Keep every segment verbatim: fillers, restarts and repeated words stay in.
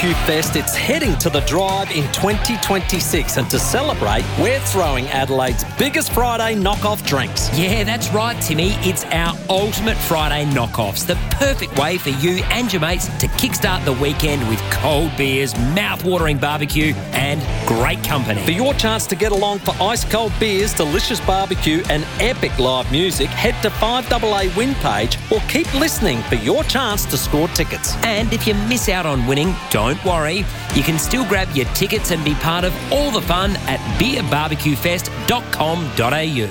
Barbecue Fest, it's heading to the Drive in twenty twenty-six, and to celebrate, we're throwing Adelaide's biggest Friday knockoff drinks. Yeah, that's right, Timmy. It's our ultimate Friday knockoffs, the perfect way for you and your mates to kickstart the weekend with cold beers, mouth-watering barbecue and great company. For your chance to get along for ice-cold beers, delicious barbecue and epic live music, head to five A A Win page or keep listening for your chance to score tickets. And if you miss out on winning, don't worry. You can still grab your tickets and be part of all the fun at beer barbecue fest dot com dot a u.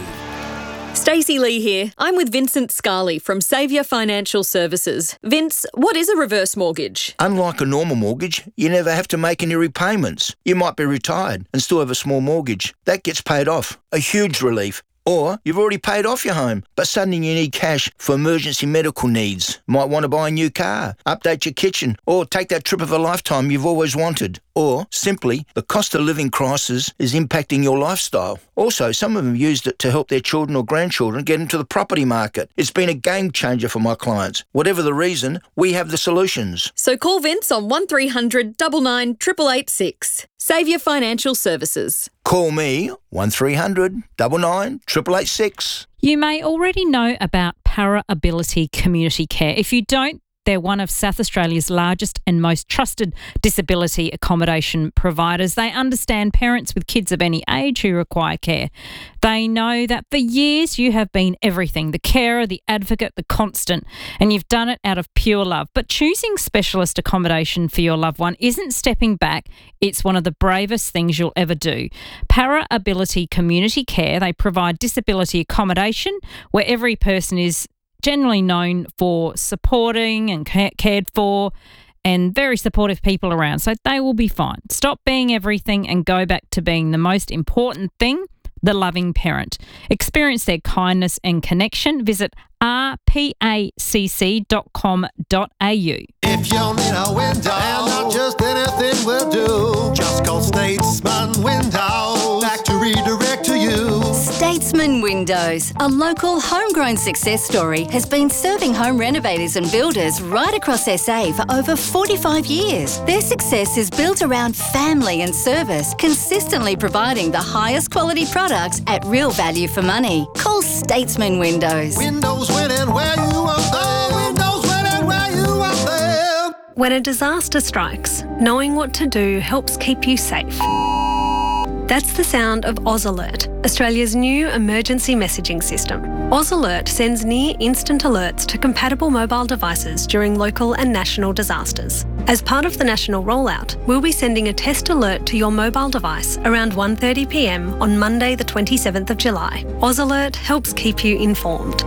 Stacey Lee here. I'm with Vincent Scarley from Saviour Financial Services. Vince, what is a reverse mortgage? Unlike a normal mortgage, you never have to make any repayments. You might be retired and still have a small mortgage. That gets paid off. A huge relief. Or you've already paid off your home, but suddenly you need cash for emergency medical needs. Might want to buy a new car, update your kitchen, or take that trip of a lifetime you've always wanted. Or, simply, the cost of living crisis is impacting your lifestyle. Also, some of them used it to help their children or grandchildren get into the property market. It's been a game changer for my clients. Whatever the reason, we have the solutions. So call Vince on one three hundred nine nine eight eight eight six. Saviour Financial Services. Call me, one three hundred nine nine eight eight eight six. You may already know about Para Ability Community Care. If you don't, they're one of South Australia's largest and most trusted disability accommodation providers. They understand parents with kids of any age who require care. They know that for years you have been everything, the carer, the advocate, the constant, and you've done it out of pure love. But choosing specialist accommodation for your loved one isn't stepping back. It's one of the bravest things you'll ever do. Para Ability Community Care, they provide disability accommodation where every person is generally known for supporting and cared for, and very supportive people around, so they will be fine. Stop being everything and go back to being the most important thing, the loving parent. Experience their kindness and connection. Visit r p a c c dot com dot a u. If you need a window, and not just anything will do, just call Statesman Windows back to redirect to you. Statesman Windows, a local homegrown success story, has been serving home renovators and builders right across S A for over forty-five years. Their success is built around family and service, consistently providing the highest quality products at real value for money. Call Statesman Windows. Windows winning where you want them. Windows winning where you want them. When a disaster strikes, knowing what to do helps keep you safe. That's the sound of Oz Alert, Australia's new emergency messaging system. Oz Alert sends near instant alerts to compatible mobile devices during local and national disasters. As part of the national rollout, we'll be sending a test alert to your mobile device around one thirty p m on Monday the twenty-seventh of July. Oz Alert helps keep you informed.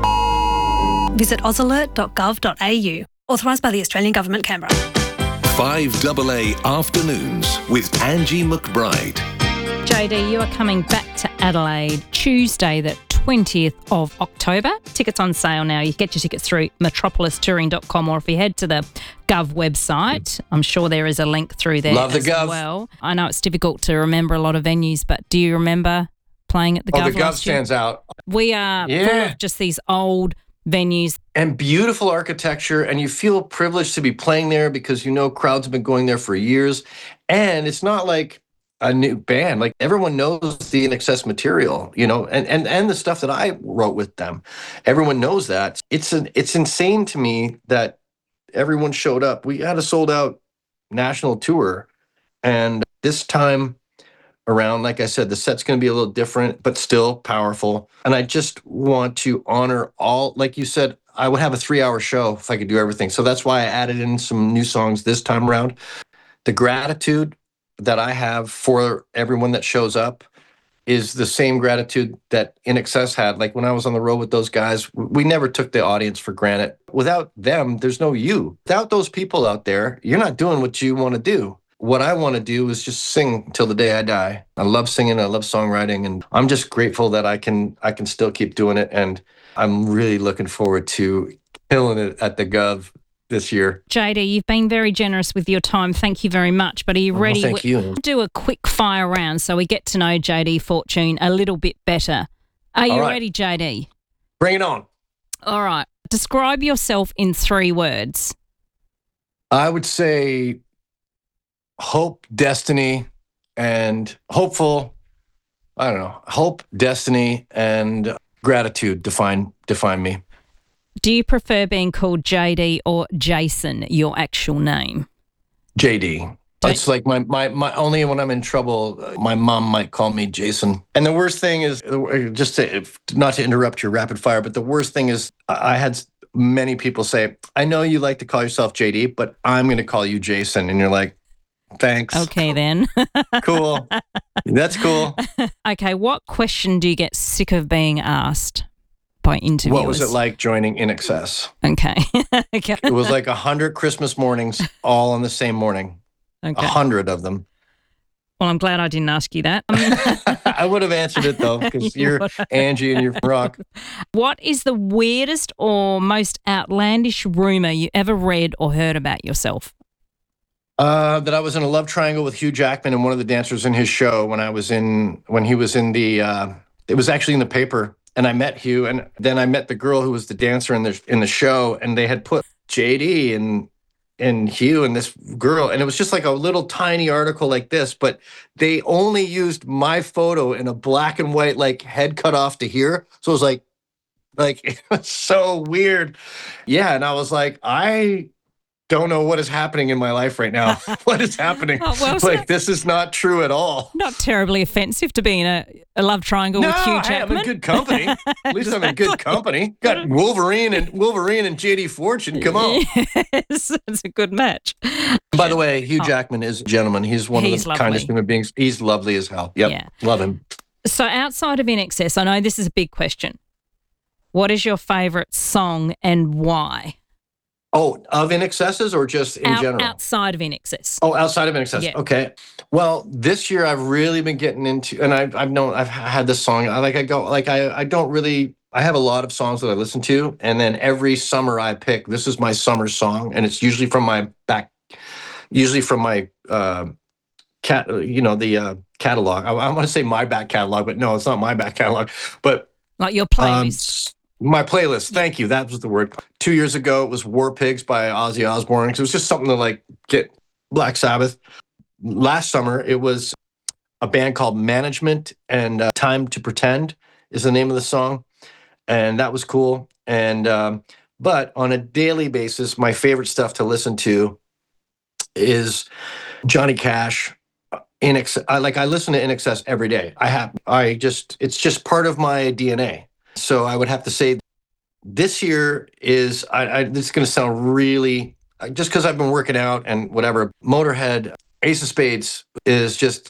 Visit oz alert dot gov dot a u. Authorised by the Australian Government, Canberra. five A A Afternoons with Angie McBride. J D, you are coming back to Adelaide Tuesday the twentieth of October. Tickets on sale now. You can get your tickets through metropolis touring dot com, or if you head to the Gov website, I'm sure there is a link through there. Love the as Gov. well. I know it's difficult to remember a lot of venues, but do you remember playing at the Oh, Gov the Gov last year? stands out. We are full Yeah. of just these old venues. And beautiful architecture, and you feel privileged to be playing there because you know crowds have been going there for years. And it's not like a new band. Like, everyone knows the I N X S material, you know, and, and, and the stuff that I wrote with them. Everyone knows that. It's an, it's insane to me that everyone showed up. We had a sold out national tour, and this time around, like I said, the set's going to be a little different, but still powerful. And I just want to honor all, like you said, I would have a three hour show if I could do everything. So that's why I added in some new songs this time around. The gratitude that I have for everyone that shows up is the same gratitude that I N X S had. Like, when I was on the road with those guys, we never took the audience for granted. Without them, there's no you. Without those people out there, you're not doing what you want to do. What I want to do is just sing till the day I die. I love singing, I love songwriting, and I'm just grateful that I can I can still keep doing it. And I'm really looking forward to killing it at the Gov this year. J D, you've been very generous with your time. Thank you very much. But are you Oh, ready? thank you. We'll do a quick fire round so we get to know J D Fortune a little bit better. Are you All right. ready, J D? Bring it on. All right. Describe yourself in three words. I would say hope, destiny, and hopeful. I don't know. Hope, destiny, and gratitude define define me. Do you prefer being called J D or Jason, your actual name? J D. It's like my, my, my only when I'm in trouble, my mom might call me Jason. And the worst thing is, just to, not to interrupt your rapid fire, but the worst thing is I had many people say, I know you like to call yourself J D, but I'm going to call you Jason. And you're like, thanks. Okay, then. Cool. That's cool. Okay, what question do you get sick of being asked by interviewers? What was it like joining In Excess? Okay. Okay. It was like a hundred Christmas mornings all on the same morning. A Okay. hundred of them. Well, I'm glad I didn't ask you that. I would have answered it, though, because You you're would have. Angie and you're from rock. What is the weirdest or most outlandish rumor you ever read or heard about yourself? Uh, that I was in a love triangle with Hugh Jackman and one of the dancers in his show when I was in, when he was in the, uh, it was actually in the paper, and I met Hugh, and then I met the girl who was the dancer in the in the show, and they had put J D and and Hugh and this girl, and it was just like a little tiny article like this, but they only used my photo in a black and white, like head cut off to here. So it was like, like it was so weird. Yeah, and I was like, I don't know what is happening in my life right now. What is happening? Oh, well, like so- this is not true at all. Not terribly offensive to be in a, a love triangle No, with Hugh hey, I'm Jackman. in good company. At least I'm in good company. Got Wolverine and Wolverine and J D Fortune. Come on. Yes, it's a good match. By the way, Hugh Jackman is a gentleman. He's one He's of the lovely. kindest human beings. He's lovely as hell. Yep. Yeah. Love him. So outside of In Excess, I know this is a big question. What is your favourite song and why? Oh, of In Excesses or just in Out- general? Outside of In Excess. Oh, outside of In Excess. Yeah. Okay. Well, this year I've really been getting into, and I've I've known I've had this song. I like I go like I I don't really. I have a lot of songs that I listen to, and then every summer I pick. This is my summer song, and it's usually from my back, usually from my uh, cat. You know the uh, catalog. I, I want to say my back catalog, but no, it's not my back catalog. But Like your um, playlist. my playlist. Thank you. That was the word. Two years ago, it was War Pigs by Ozzy Osbourne. It was just something to like get Black Sabbath. Last summer, it was a band called Management, and uh, Time to Pretend is the name of the song. And that was cool. And, um, but on a daily basis, my favorite stuff to listen to is Johnny Cash. In Ex- I like, I listen to In Excess every day. I have, I just, it's just part of my D N A. So I would have to say this year is, I, I this is going to sound really, just because I've been working out and whatever, Motorhead, Ace of Spades is just,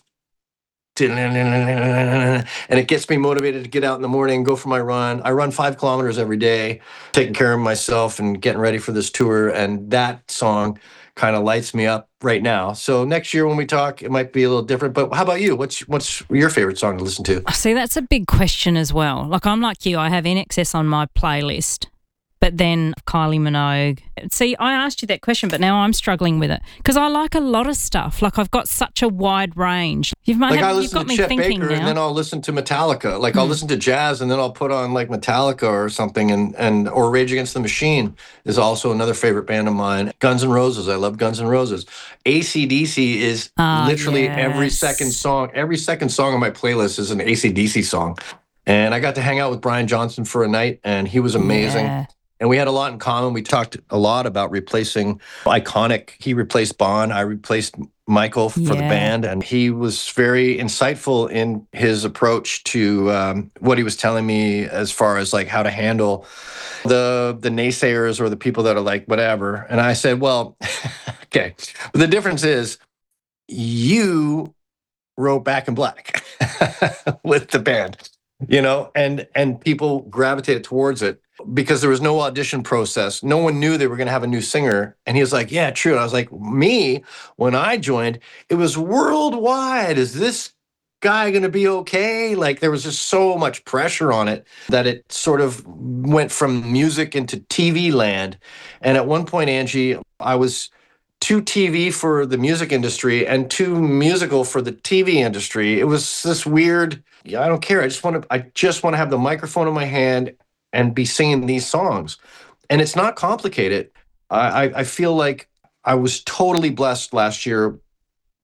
and it gets me motivated to get out in the morning, go for my run. I run five kilometers every day, taking care of myself and getting ready for this tour. And that song kind of lights me up right now. So next year when we talk, it might be a little different. But how about you? What's what's your favorite song to listen to? See, that's a big question as well. Like I'm like you, I have In Excess on my playlist, but then Kylie Minogue. See, I asked you that question, but now I'm struggling with it because I like a lot of stuff. Like I've got such a wide range. You've, Like have, I you've listen got to me Chet thinking Baker now. and then I'll listen to Metallica. Like I'll Hmm. listen to jazz and then I'll put on like Metallica or something, and and or Rage Against the Machine is also another favorite band of mine. Guns N' Roses, I love Guns N' Roses. A C D C is Ah, literally every yes. second song. Every second song on my playlist is an A C D C song. And I got to hang out with Brian Johnson for a night, and he was amazing. Yeah. And we had a lot in common. We talked a lot about replacing iconic. He replaced Bon. I replaced Michael for the Yeah. band. And he was very insightful in his approach to um, what he was telling me as far as like how to handle the the naysayers or the people that are like, whatever. And I said, well, okay. But the difference is you wrote Back in Black with the band, you know, and and people gravitated towards it because there was no audition process. No one knew they were going to have a new singer. And he was like, yeah, true. And I was like, me, when I joined, it was worldwide. Is this guy going to be okay? Like there was just so much pressure on it that it sort of went from music into T V land. And at one point, Angie, I was too T V for the music industry and too musical for the T V industry. It was this weird, yeah, I don't care. I just want to, I just want to have the microphone in my hand and be singing these songs. And it's not complicated. I, I, I feel like I was totally blessed last year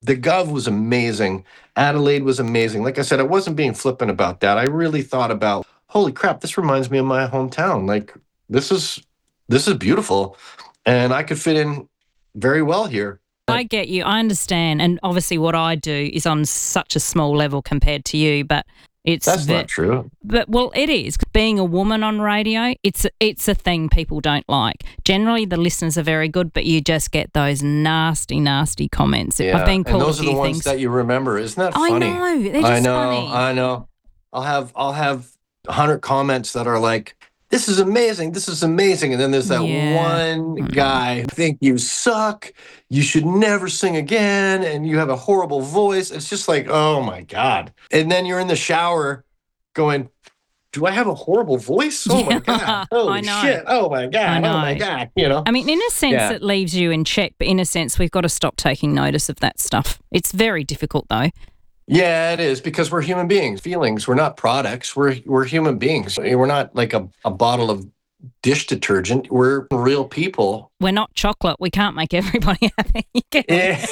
the Gov was amazing. Adelaide was amazing. Like I said, I wasn't being flippant about that. I really thought about, holy crap, this reminds me of my hometown. Like, this is this is beautiful, and I could fit in very well here. I get you. I understand. And obviously what I do is on such a small level compared to you, but it's That's the, not true. But well, it is. Being a woman on radio, it's it's a thing people don't like. Generally, the listeners are very good, but you just get those nasty, nasty comments. Yeah, I've been called and those a are few the ones things. that you remember. Isn't that I funny? know. They're just I know. funny. I know. I'll have I'll have a hundred comments that are like, "This is amazing. This is amazing," and then there's that Yeah. one guy, "Think you suck. You should never sing again, and you have a horrible voice." It's just like, oh my god. And then you're in the shower, going, do I have a horrible voice? Oh my God. Holy I know. shit. Oh my I God. know. Oh my God. You know? I mean, in a sense, Yeah. it leaves you in check, but in a sense, we've got to stop taking notice of that stuff. It's very difficult, though. Yeah, it is, because we're human beings. Feelings. We're not products. We're we're human beings. We're not like a, a bottle of dish detergent. We're real people. We're not chocolate. We can't make everybody happy. Yeah.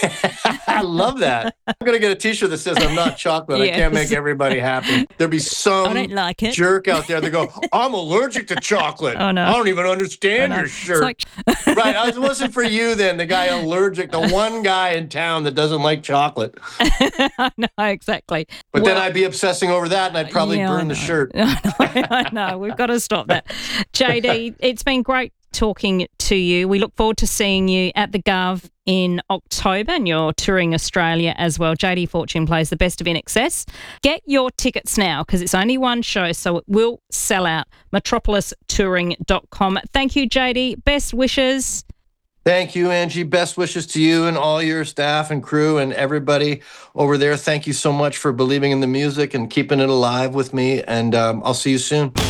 I love that. I'm going to get a t-shirt that says I'm not chocolate. I can't Yes. make everybody happy. There'd be I some don't like it. jerk out there that go, I'm allergic to chocolate. Oh, no. I don't even understand I know. your It's shirt. like- Right. It wasn't for you then, the guy allergic, the one guy in town that doesn't like chocolate. I know, exactly. But then Well, I'd be obsessing over that and I'd probably yeah, I burn the know. shirt. I know. We've got to stop that. J D, it's been great talking to you. We look forward to seeing you at the Gov in October, and you're touring Australia as well. J D Fortune plays the best of I N X S. Get your tickets now because it's only one show, so it will sell out. metropolis touring dot com. Thank you, J D. Best wishes. Thank you, Angie. Best wishes to you and all your staff and crew and everybody over there. Thank you so much for believing in the music and keeping it alive with me. And um, I'll see you soon.